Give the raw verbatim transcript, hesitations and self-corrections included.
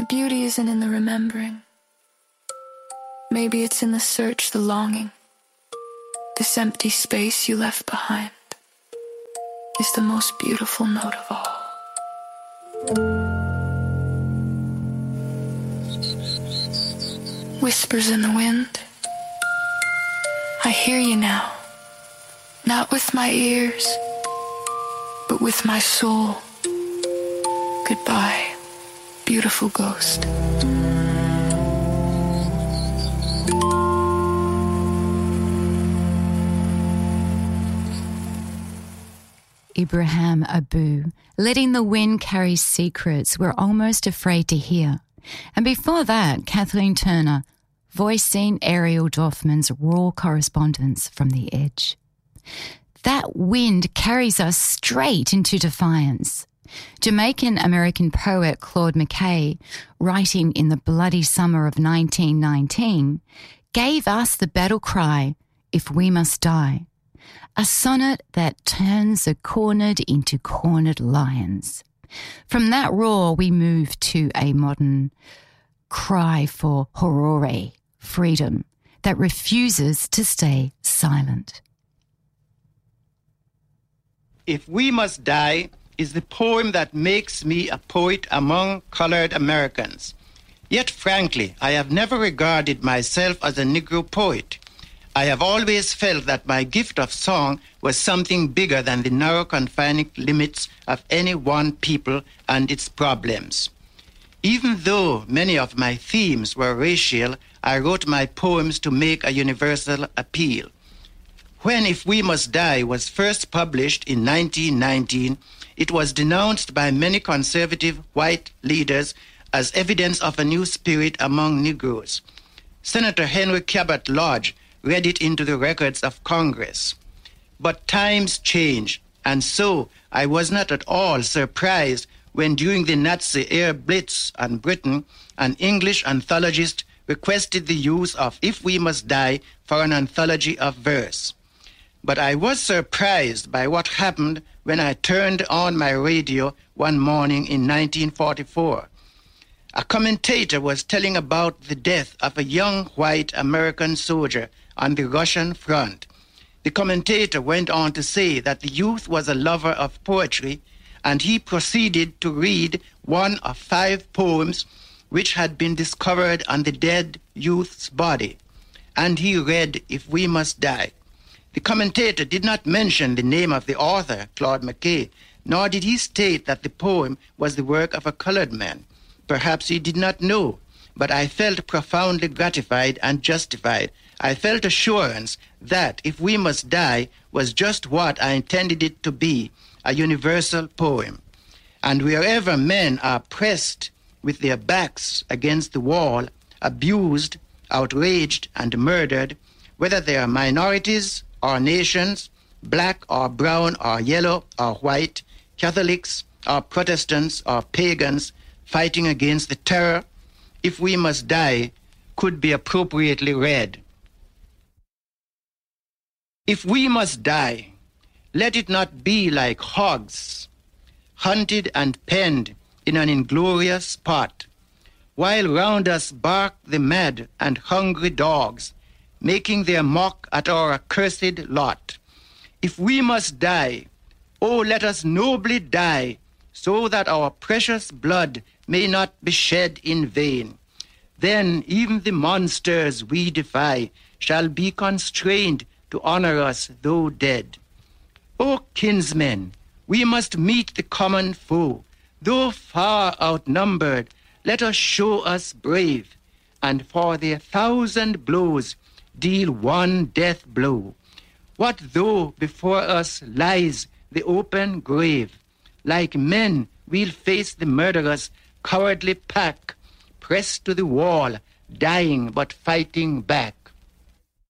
beauty isn't in the remembering. Maybe it's in the search, the longing. This empty space you left behind is the most beautiful note of all. Whispers in the wind. I hear you now, not with my ears, but with my soul. Goodbye, beautiful ghost. Ibrahim Abu, letting the wind carry secrets we're almost afraid to hear. And before that, Kathleen Turner, voicing Ariel Dorfman's raw correspondence from the edge. That wind carries us straight into defiance. Jamaican-American poet Claude McKay, writing in the bloody summer of nineteen nineteen, gave us the battle cry, "If we must die," a sonnet that turns the cornered into cornered lions. From that roar, we move to a modern cry for horrore, freedom, that refuses to stay silent. If We Must Die is the poem that makes me a poet among colored Americans. Yet, frankly, I have never regarded myself as a Negro poet. I have always felt that my gift of song was something bigger than the narrow confining limits of any one people and its problems. Even though many of my themes were racial, I wrote my poems to make a universal appeal. When If We Must Die was first published in nineteen nineteen, it was denounced by many conservative white leaders as evidence of a new spirit among Negroes. Senator Henry Cabot Lodge read it into the records of Congress. But times change, and so I was not at all surprised when during the Nazi air blitz on Britain, an English anthologist requested the use of If We Must Die for an anthology of verse. But I was surprised by what happened when I turned on my radio one morning in nineteen forty-four. A commentator was telling about the death of a young white American soldier on the Russian front. The commentator went on to say that the youth was a lover of poetry, and he proceeded to read one of five poems which had been discovered on the dead youth's body. And he read If We Must Die. The commentator did not mention the name of the author, Claude McKay, nor did he state that the poem was the work of a colored man. Perhaps he did not know, but I felt profoundly gratified and justified. I felt assurance that If We Must Die was just what I intended it to be, a universal poem. And wherever men are pressed with their backs against the wall, abused, outraged, and murdered, whether they are minorities or nations, black or brown or yellow or white, Catholics or Protestants or pagans, fighting against the terror, If We Must Die could be appropriately read. If we must die, let it not be like hogs, hunted and penned in an inglorious spot, while round us bark the mad and hungry dogs, making their mock at our accursed lot. If we must die, oh, let us nobly die, so that our precious blood may not be shed in vain. Then even the monsters we defy shall be constrained to honor us though dead. O kinsmen, we must meet the common foe. Though far outnumbered, let us show us brave, and for their thousand blows deal one death blow. What though before us lies the open grave? Like men, we'll face the murderous, cowardly pack, pressed to the wall, dying but fighting back.